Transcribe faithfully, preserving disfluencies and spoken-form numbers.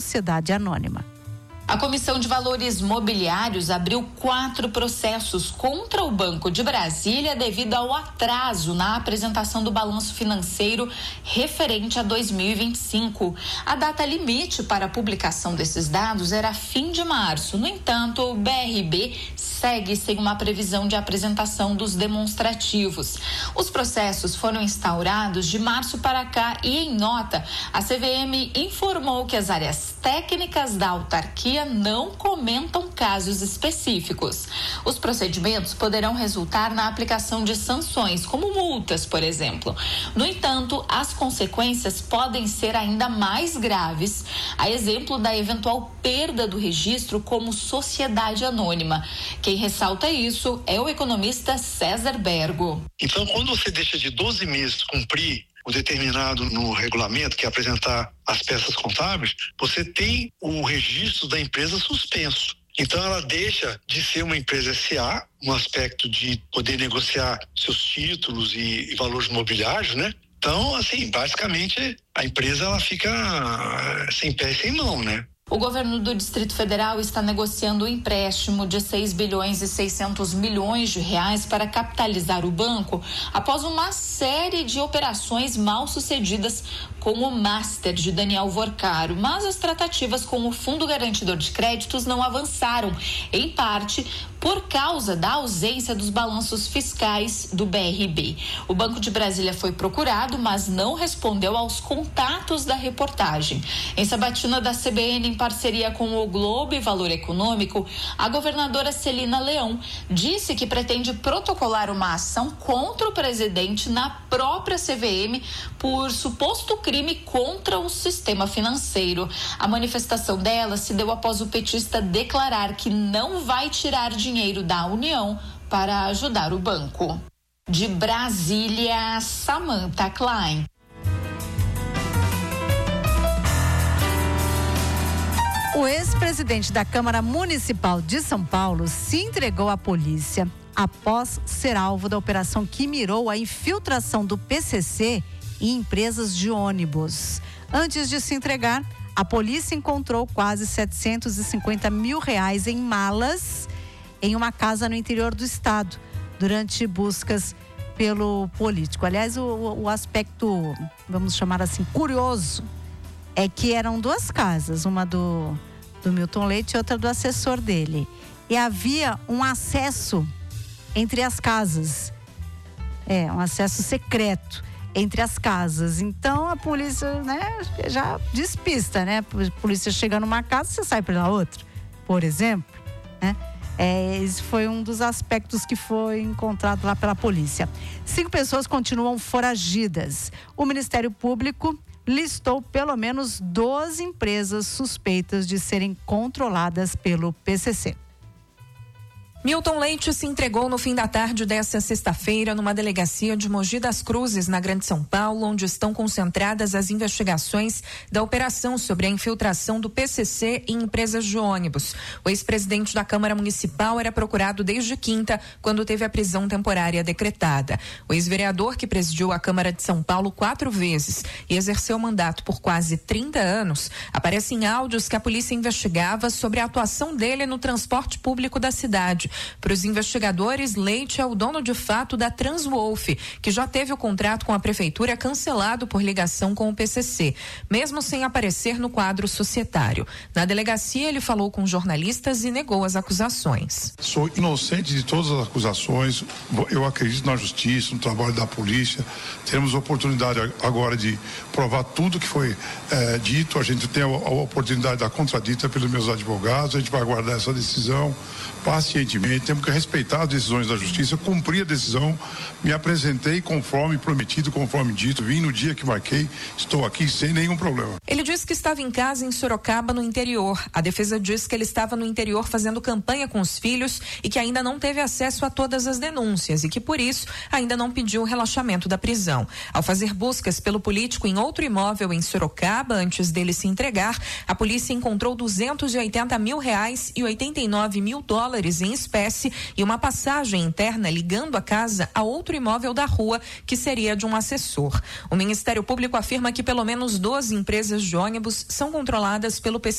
sociedade anônima. A Comissão de Valores Mobiliários abriu quatro processos contra o Banco de Brasília devido ao atraso na apresentação do balanço financeiro referente a dois mil e vinte e cinco. A data limite para a publicação desses dados era fim de março. No entanto, o B R B segue sem uma previsão de apresentação dos demonstrativos. Os processos foram instaurados de março para cá e, em nota, a C V M informou que as áreas técnicas da autarquia não comentam casos específicos. Os procedimentos poderão resultar na aplicação de sanções, como multas, por exemplo. No entanto, as consequências podem ser ainda mais graves, a exemplo da eventual perda do registro como sociedade anônima. Quem ressalta isso é o economista César Bergo. Então, quando você deixa de doze meses cumprir o determinado no regulamento, que é apresentar as peças contábeis, você tem o registro da empresa suspenso. Então ela deixa de ser uma empresa S A, no aspecto de poder negociar seus títulos e, e valores mobiliários, né? Então, assim, basicamente a empresa ela fica sem pé e sem mão, né? O governo do Distrito Federal está negociando um empréstimo de seis bilhões e seiscentos milhões de reais para capitalizar o banco após uma série de operações mal sucedidas com o Master de Daniel Vorcaro. Mas as tratativas com o Fundo Garantidor de Créditos não avançaram, em parte por causa da ausência dos balanços fiscais do B R B. O Banco de Brasília foi procurado, mas não respondeu aos contatos da reportagem. Em sabatina da C B N, em parceria com o Globo e Valor Econômico, a governadora Celina Leão disse que pretende protocolar uma ação contra o presidente na própria C V M por suposto crime contra o sistema financeiro. A manifestação dela se deu após o petista declarar que não vai tirar dinheiro da União para ajudar o banco. De Brasília, Samantha Klein. O ex-presidente da Câmara Municipal de São Paulo se entregou à polícia após ser alvo da operação que mirou a infiltração do P C C em empresas de ônibus. Antes de se entregar, a polícia encontrou quase setecentos e cinquenta mil reais em malas em uma casa no interior do estado, durante buscas pelo político. Aliás, o, o aspecto, vamos chamar assim, curioso, é que eram duas casas, uma do, do Milton Leite e outra do assessor dele. E havia um acesso entre as casas, é, um acesso secreto entre as casas. Então a polícia, né, já despista, né? A polícia chega numa casa, você sai pela outra, por exemplo, né? É, esse foi um dos aspectos que foi encontrado lá pela polícia. Cinco pessoas continuam foragidas. O Ministério Público listou pelo menos doze empresas suspeitas de serem controladas pelo P C C. Milton Leite se entregou no fim da tarde desta sexta-feira numa delegacia de Mogi das Cruzes, na Grande São Paulo, onde estão concentradas as investigações da operação sobre a infiltração do P C C em empresas de ônibus. O ex-presidente da Câmara Municipal era procurado desde quinta, quando teve a prisão temporária decretada. O ex-vereador, que presidiu a Câmara de São Paulo quatro vezes e exerceu o mandato por quase trinta anos, aparece em áudios que a polícia investigava sobre a atuação dele no transporte público da cidade. Para os investigadores, Leite é o dono de fato da Transwolf, que já teve o contrato com a prefeitura cancelado por ligação com o P C C, mesmo sem aparecer no quadro societário. Na delegacia, ele falou com jornalistas e negou as acusações. Sou inocente de todas as acusações, eu acredito na justiça, no trabalho da polícia. Temos oportunidade agora de provar tudo que foi é, dito, a gente tem a, a oportunidade da contradita pelos meus advogados, a gente vai aguardar essa decisão pacientemente. Temos que respeitar as decisões da justiça, cumprir a decisão. Me apresentei conforme prometido, conforme dito, vim no dia que marquei, estou aqui sem nenhum problema. Ele disse que estava em casa em Sorocaba, no interior. A defesa diz que ele estava no interior fazendo campanha com os filhos e que ainda não teve acesso a todas as denúncias e que, por isso, ainda não pediu o relaxamento da prisão. Ao fazer buscas pelo político em outro imóvel em Sorocaba, antes dele se entregar, a polícia encontrou duzentos e oitenta mil reais e oitenta e nove mil dólares em espécie e uma passagem interna ligando a casa a outro imóvel da rua, que seria de um assessor. O Ministério Público afirma que pelo menos doze empresas de ônibus são controladas pelo P C